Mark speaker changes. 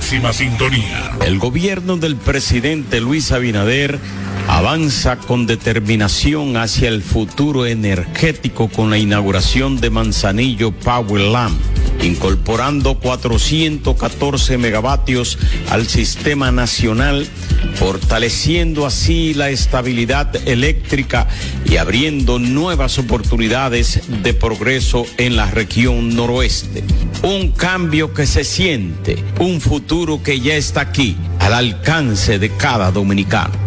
Speaker 1: máxima sintonía.
Speaker 2: El gobierno del presidente Luis Abinader avanza con determinación hacia el futuro energético con la inauguración de Manzanillo Powerland, incorporando 414 megavatios al sistema nacional, fortaleciendo así la estabilidad eléctrica y abriendo nuevas oportunidades de progreso en la región noroeste. Un cambio que se siente, un futuro que ya está aquí, al alcance de cada dominicano.